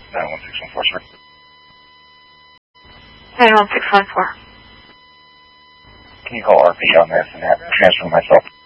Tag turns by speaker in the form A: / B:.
A: 91614, sir.
B: 91614.
A: Can you call RP on this and transfer myself?